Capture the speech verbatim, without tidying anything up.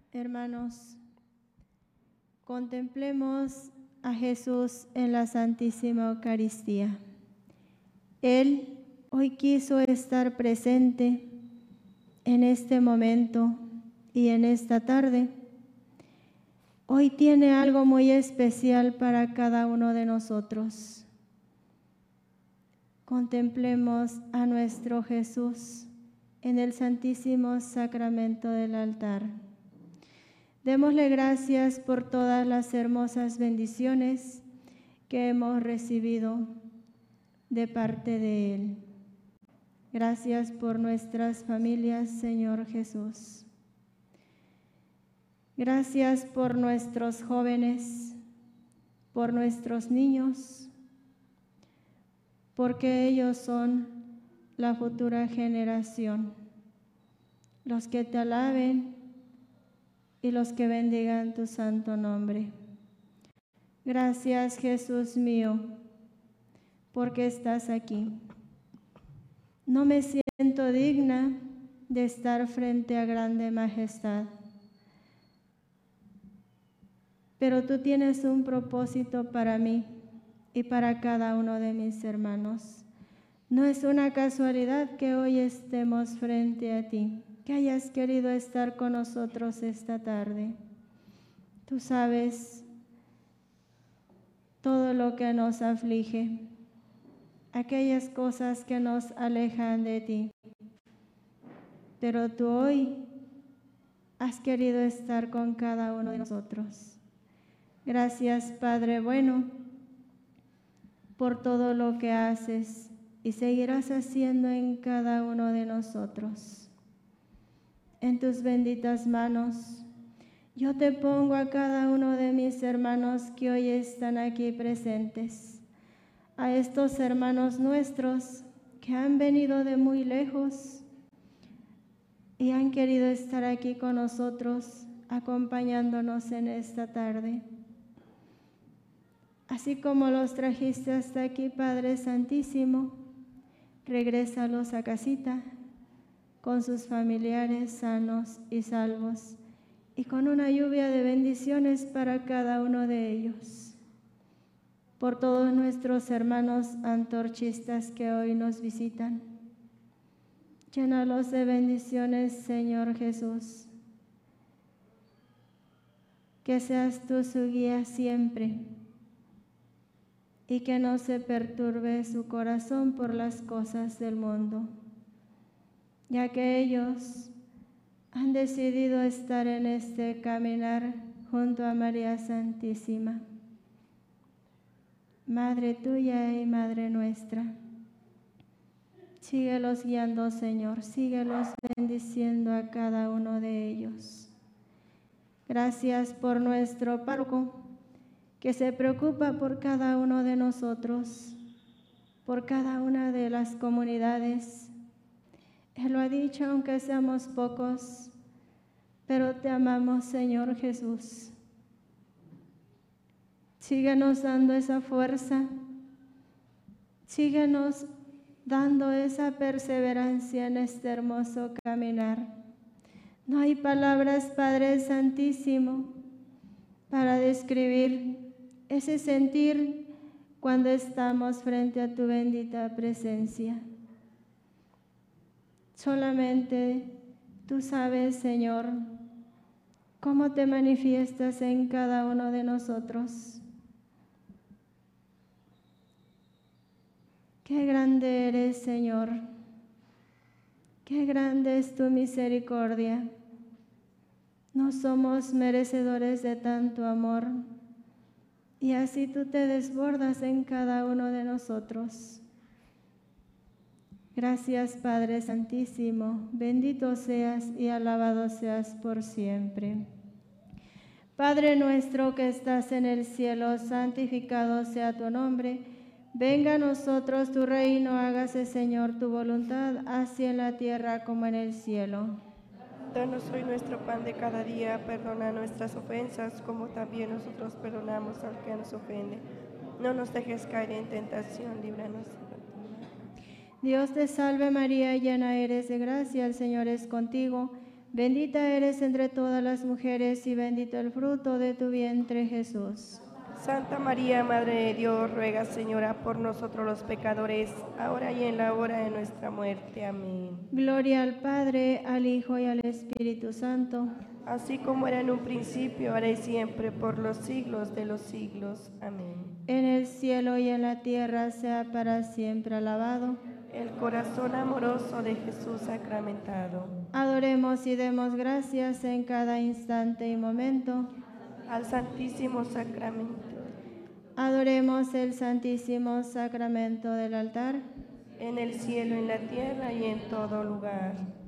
Hermanos, contemplemos a Jesús en la Santísima Eucaristía. Él hoy quiso estar presente en este momento y en esta tarde. Hoy tiene algo muy especial para cada uno de nosotros. Contemplemos a nuestro Jesús en el Santísimo Sacramento del altar. Démosle gracias por todas las hermosas bendiciones que hemos recibido de parte de Él. Gracias por nuestras familias, Señor Jesús. Gracias por nuestros jóvenes, por nuestros niños, porque ellos son la futura generación, los que te alaben y los que bendigan tu santo nombre. Gracias, Jesús mío, porque estás aquí. No me siento digna de estar frente a grande majestad, pero tú tienes un propósito para mí y para cada uno de mis hermanos. No es una casualidad que hoy estemos frente a ti, que hayas querido estar con nosotros esta tarde. Tú sabes todo lo que nos aflige, aquellas cosas que nos alejan de ti. Pero tú hoy has querido estar con cada uno de nosotros. Gracias, Padre bueno, por todo lo que haces y seguirás haciendo en cada uno de nosotros. En tus benditas manos, yo te pongo a cada uno de mis hermanos que hoy están aquí presentes, a estos hermanos nuestros que han venido de muy lejos y han querido estar aquí con nosotros, acompañándonos en esta tarde. Así como los trajiste hasta aquí, Padre Santísimo, regrésalos a casita con sus familiares sanos y salvos y con una lluvia de bendiciones para cada uno de ellos. Por todos nuestros hermanos antorchistas que hoy nos visitan, llénalos de bendiciones, Señor Jesús. Que seas tú su guía siempre y que no se perturbe su corazón por las cosas del mundo, ya que ellos han decidido estar en este caminar junto a María Santísima, Madre tuya y Madre nuestra. Síguelos guiando, Señor, síguelos bendiciendo a cada uno de ellos. Gracias por nuestro párroco, que se preocupa por cada uno de nosotros, por cada una de las comunidades. Él lo ha dicho, aunque seamos pocos, pero te amamos, Señor Jesús. Síguenos dando esa fuerza, síguenos dando esa perseverancia en este hermoso caminar. No hay palabras, Padre Santísimo, para describir ese sentir cuando estamos frente a tu bendita presencia. Solamente tú sabes, Señor, cómo te manifiestas en cada uno de nosotros. Qué grande eres, Señor. Qué grande es tu misericordia. No somos merecedores de tanto amor, y así tú te desbordas en cada uno de nosotros. Gracias, Padre Santísimo, bendito seas y alabado seas por siempre. Padre nuestro que estás en el cielo, santificado sea tu nombre. Venga a nosotros tu reino, hágase, Señor, tu voluntad, así en la tierra como en el cielo. Danos hoy nuestro pan de cada día, perdona nuestras ofensas, como también nosotros perdonamos al que nos ofende. No nos dejes caer en tentación, líbranos del mal. Dios te salve María, llena eres de gracia, el Señor es contigo. Bendita eres entre todas las mujeres y bendito el fruto de tu vientre, Jesús. Santa María, Madre de Dios, ruega, Señora, por nosotros los pecadores, ahora y en la hora de nuestra muerte. Amén. Gloria al Padre, al Hijo y al Espíritu Santo. Así como era en un principio, ahora y siempre, por los siglos de los siglos. Amén. En el cielo y en la tierra sea para siempre alabado el corazón amoroso de Jesús sacramentado. Adoremos y demos gracias en cada instante y momento al Santísimo Sacramento. Adoremos el Santísimo Sacramento del altar en el cielo, en la tierra y en todo lugar.